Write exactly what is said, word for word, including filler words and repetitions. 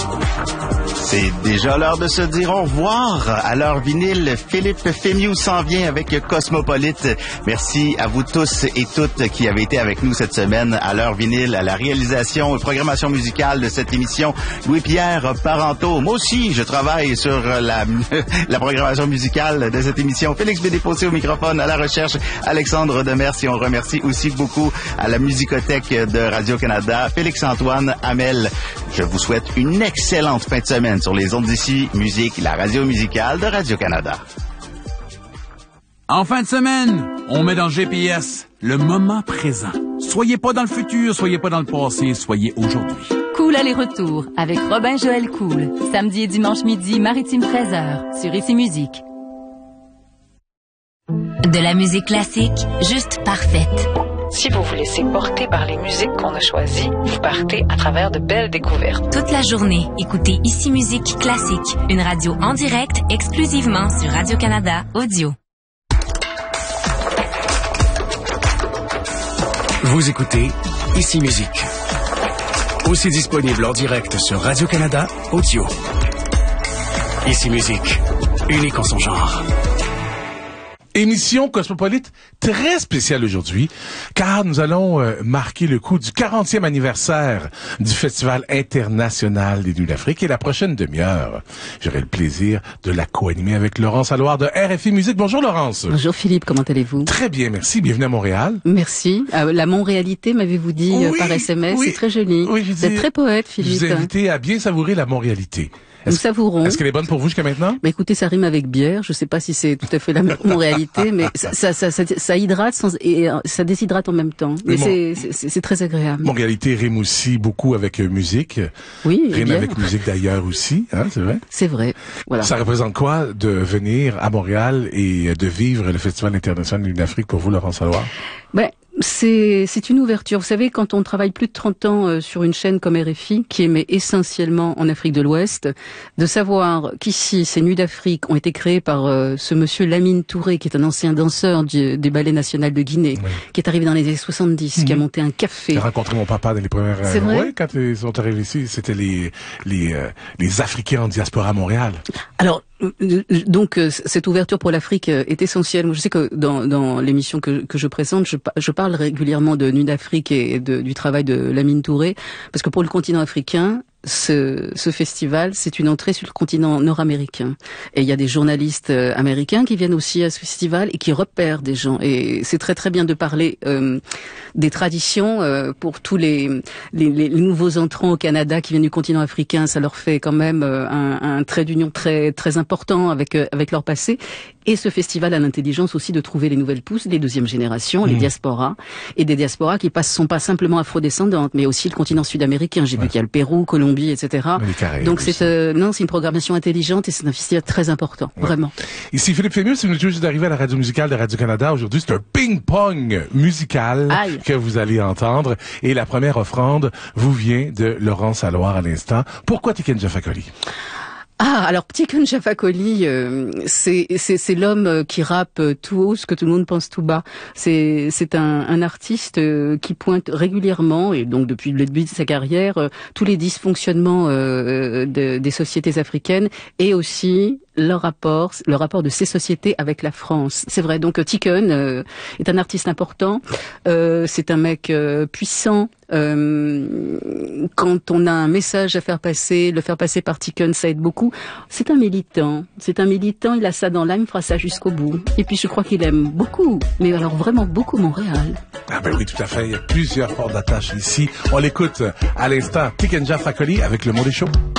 C'est déjà l'heure de se dire au revoir. À l'heure vinyle, Philippe Fémieux s'en vient avec Cosmopolite. Merci à vous tous et toutes qui avez été avec nous cette semaine à l'heure vinyle, à la réalisation et programmation musicale de cette émission. Louis-Pierre Parenteau. Moi aussi, je travaille sur la, la programmation musicale de cette émission. Félix Bédéfossé au microphone, à la recherche, Alexandre Demers. Et on remercie aussi beaucoup à la Musicothèque de Radio-Canada, Félix-Antoine Hamel. Je vous souhaite une excellente fin de semaine sur les ondes d'ici, musique, la radio musicale de Radio-Canada. En fin de semaine, on met dans le G P S le moment présent. Soyez pas dans le futur, soyez pas dans le passé, soyez aujourd'hui. Cool aller-retour avec Robin Joël Cool. Samedi et dimanche midi, Maritime treize heures, sur Ici Musique. De la musique classique, juste parfaite. Si vous vous laissez porter par les musiques qu'on a choisies, vous partez à travers de belles découvertes. Toute la journée, écoutez Ici Musique Classique, une radio en direct exclusivement sur Radio-Canada Audio. Vous écoutez Ici Musique. Aussi disponible en direct sur Radio-Canada Audio. Ici Musique, unique en son genre. Émission Cosmopolite très spéciale aujourd'hui, car nous allons euh, marquer le coup du quarantième anniversaire du Festival international des Nuits d'Afrique. Et la prochaine demi-heure, j'aurai le plaisir de la co-animer avec Laurence Alloire de R F I Musique. Bonjour Laurence. Bonjour Philippe, comment allez-vous? Très bien, merci. Bienvenue à Montréal. Merci. Euh, la Montréalité, m'avez-vous dit oui, euh, par S M S, oui, c'est très joli. Oui, vous êtes très poète, Philippe. Je vous ai invité à bien savourer la Montréalité. Nous savourons. Est-ce qu'elle est bonne pour vous jusqu'à maintenant? Bah écoutez, ça rime avec bière. Je sais pas si c'est tout à fait la même réalité, mais ça, ça, ça, ça, ça hydrate sans, et ça déshydrate en même temps. Mais mon, c'est, c'est, c'est très agréable. Mon réalité rime aussi beaucoup avec euh, musique. Oui. Rime avec musique d'ailleurs aussi, hein, c'est vrai? C'est vrai. Voilà. Ça représente quoi de venir à Montréal et de vivre le Festival international de l'Afrique pour vous, Laurence Alloire? Ben, c'est, c'est une ouverture. Vous savez, quand on travaille plus de trente ans euh, sur une chaîne comme R F I, qui émet essentiellement en Afrique de l'Ouest, de savoir qu'ici, ces Nuits d'Afrique ont été créées par euh, ce monsieur Lamine Touré, qui est un ancien danseur du, du Ballet National de Guinée, oui. qui est arrivé dans les années soixante-dix, mmh. qui a monté un café. J'ai rencontré mon papa dans les premières... C'est vrai? Oui, quand ils sont arrivés ici, c'était les, les, euh, les Africains en diaspora à Montréal. Alors, donc cette ouverture pour l'Afrique est essentielle. Moi, je sais que dans, dans l'émission que, que je présente, je, je parle régulièrement de Nuits d'Afrique et de, du travail de Lamine Touré, parce que pour le continent africain, ce, ce festival, c'est une entrée sur le continent nord-américain. Et il y a des journalistes euh, américains qui viennent aussi à ce festival et qui repèrent des gens. Et c'est très très bien de parler euh, des traditions euh, pour tous les, les, les nouveaux entrants au Canada qui viennent du continent africain. Ça leur fait quand même euh, un, un trait d'union très très important avec euh, avec leur passé. Et ce festival a l'intelligence aussi de trouver les nouvelles pousses, les deuxièmes générations, mmh. les diasporas, et des diasporas qui passent, sont pas simplement afrodescendantes, mais aussi le continent sud-américain. J'ai ouais. vu qu'il y a le Pérou, Colombie, et cetera. Donc c'est euh, non, c'est une programmation intelligente et c'est un festival très important, ouais. vraiment. Ici Philippe Fémieux, si vous venez juste d'arriver à la radio musicale de Radio-Canada, aujourd'hui c'est un ping-pong musical Aïe. que vous allez entendre. Et la première offrande vous vient de Laurence Alloire à l'instant. Pourquoi Tiken Jah Fakoly? Ah, alors Tiken Jah Fakoly, euh, c'est c'est c'est l'homme qui rappe tout haut ce que tout le monde pense tout bas. C'est c'est un, un artiste euh, qui pointe régulièrement et donc depuis le début de sa carrière euh, tous les dysfonctionnements euh, de, des sociétés africaines et aussi leur rapport, le rapport de ces sociétés avec la France. C'est vrai. Donc Tiken euh, est un artiste important. Euh, c'est un mec euh, puissant. Euh, quand on a un message à faire passer, le faire passer par Tiken, ça aide beaucoup. C'est un militant. C'est un militant. Il a ça dans l'âme, il fera ça jusqu'au bout. Et puis je crois qu'il aime beaucoup, mais alors vraiment beaucoup Montréal. Ah ben oui, tout à fait. Il y a plusieurs ports d'attache ici. On l'écoute à l'instant. Tiken Jah Fakoly avec Le Mot des Shows.